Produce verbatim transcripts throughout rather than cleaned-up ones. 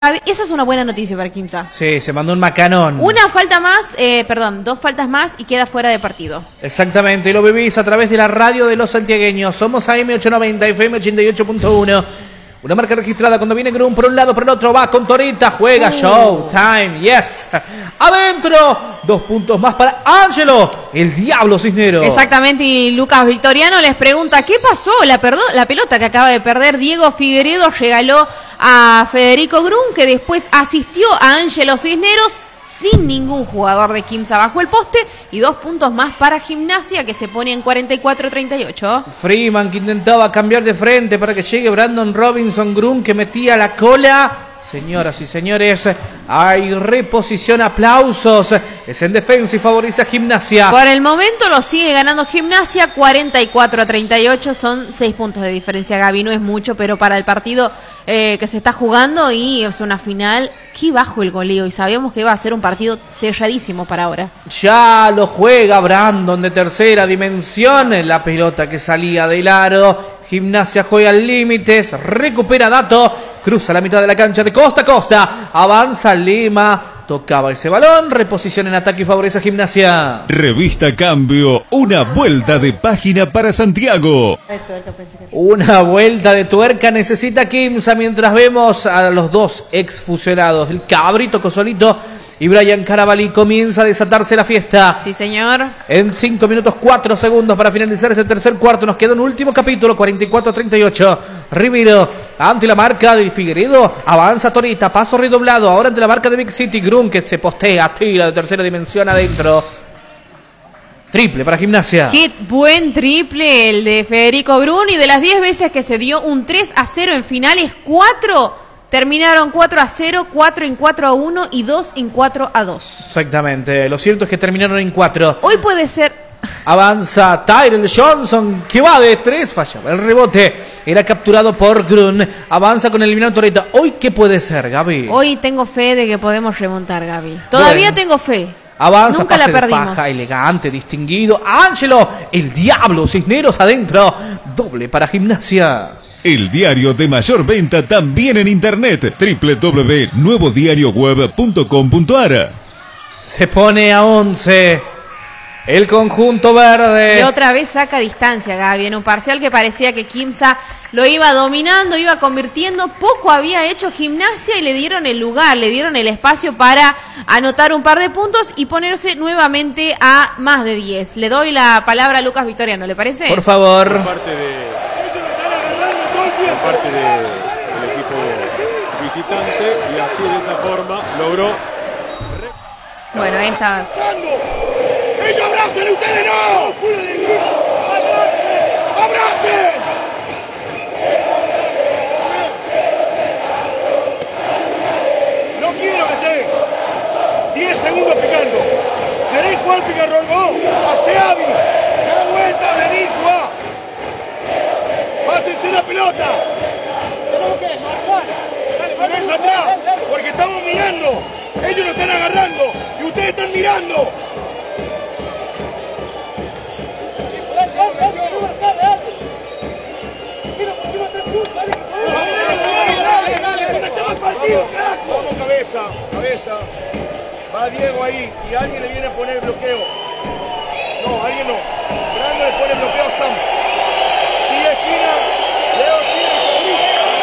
Eso es una buena noticia para Quimsa. Sí, se mandó un macanón. Una falta más, eh, perdón, dos faltas más y queda fuera de partido. Exactamente, y lo vivís a través de la radio de los santiagueños. Somos A M ochocientos noventa, F M ochenta y ocho punto uno. Una marca registrada cuando viene Grun por un lado, por el otro va con Torita, juega uh. Showtime, yes. Adentro, dos puntos más para Ángelo, el Diablo Cisneros. Exactamente, y Lucas Victoriano les pregunta, ¿qué pasó? La, perdó, la pelota que acaba de perder Diego Figueredo regaló a Federico Grun, que después asistió a Ángelo Cisneros sin ningún jugador de Quimsa bajo el poste, y dos puntos más para Gimnasia, que se pone en cuarenta y cuatro a treinta y ocho. Freeman, que intentaba cambiar de frente para que llegue Brandon Robinson. Grun, que metía la cola. Señoras y señores, hay reposición, aplausos. Es en defensa y favorece a Gimnasia. Por el momento lo sigue ganando Gimnasia, cuarenta y cuatro a treinta y ocho. Son seis puntos de diferencia, Gaby. No es mucho, pero para el partido eh, que se está jugando y es una final, qué bajo el goleo. Y sabíamos que iba a ser un partido cerradísimo para ahora. Ya lo juega Brandon de tercera dimensión. La pelota que salía del aro. Gimnasia juega al límites, recupera Dato, cruza la mitad de la cancha de costa a costa, avanza Lima, tocaba ese balón, reposición en ataque y favorece a Gimnasia. Revista Cambio, una vuelta de página para Santiago. Una vuelta de tuerca necesita Quimsa, mientras vemos a los dos exfusionados, el Cabrito Cosolito y Brian Carabalí. Comienza a desatarse la fiesta. Sí, señor. En cinco minutos, cuatro segundos para finalizar este tercer cuarto. Nos queda un último capítulo, cuarenta y cuatro a treinta y ocho. Rivero, ante la marca de Figueredo, avanza Torita, paso redoblado. Ahora ante la marca de Big City. Grun, que se postea, tira de tercera dimensión adentro. Triple para Gimnasia. Qué buen triple el de Federico Grun. Y de las diez veces que se dio un tres a cero en finales, cuatro terminaron cuatro a cero, cuatro en cuatro a uno y dos en cuatro a dos. Exactamente, lo cierto es que terminaron en cuatro. Hoy puede ser... Avanza Tyrell Johnson, que va de tres, fallaba el rebote, era capturado por Grun. Avanza con el eliminado Torita. Hoy, ¿qué puede ser, Gaby? Hoy tengo fe de que podemos remontar, Gaby. Todavía bueno, tengo fe. Avanza, nunca pase la perdimos. De faja, elegante, distinguido. Ángelo, el Diablo Cisneros adentro. Doble para Gimnasia. El diario de mayor venta también en internet, doble u doble u doble u punto nuevo diario web punto com punto a r. Se pone a once el conjunto verde. Y otra vez saca distancia, Gaby, en un parcial que parecía que Quimsa lo iba dominando, iba convirtiendo. Poco había hecho Gimnasia y le dieron el lugar, le dieron el espacio para anotar un par de puntos y ponerse nuevamente a más de diez. Le doy la palabra a Lucas Victoriano, ¿le parece? Por favor. Por parte de... por parte de, del equipo visitante, y así de esa forma logró. Bueno, ahí está. ¡Ellos abracen, ustedes no! ¡Abracen! No quiero que esté diez segundos picando. ¿Queréis jugar picarrón? No, hace Avi. Da vuelta, vení, jugá. ¡Pásense la pelota! ¡Ponés atrás! Porque estamos mirando. Ellos lo están agarrando y ustedes están mirando. Vamos, cabeza, cabeza. Va Diego ahí y alguien le viene a poner bloqueo. No, alguien no. Brando le pone bloqueo a Sam. Y esquina, Leo tiene.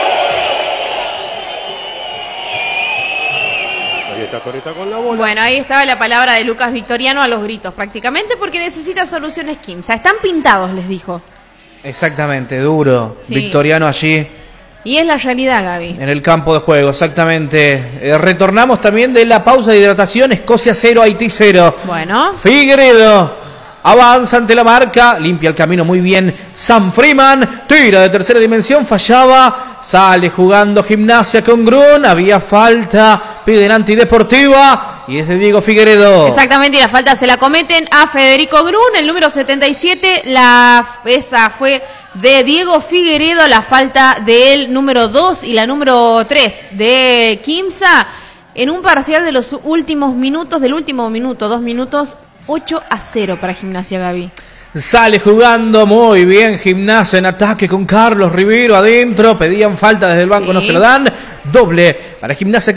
Ahí está Torita con la bola. Bueno, ahí estaba la palabra de Lucas Victoriano a los gritos prácticamente, porque necesita soluciones Quimsa. Están pintados, les dijo. Exactamente, duro. Sí. Victoriano allí. Y es la realidad, Gaby. En el campo de juego, exactamente. Eh, retornamos también de la pausa de hidratación. Escocia cero, Haití cero. Bueno. Figueredo avanza ante la marca, limpia el camino muy bien Sam Freeman, tira de tercera dimensión, fallaba, sale jugando Gimnasia con Grun, había falta, piden antideportiva y es de Diego Figueredo. Exactamente, y la falta se la cometen a Federico Grun, el número setenta y siete, la, esa fue de Diego Figueredo, la falta del número dos y la número tres de Quimsa, en un parcial de los últimos minutos, del último minuto, dos minutos, ocho a cero para Gimnasia, Gaby. Sale jugando muy bien Gimnasia en ataque con Carlos Rivero adentro. Pedían falta desde el banco, Sí. no se lo dan. Doble para Gimnasia.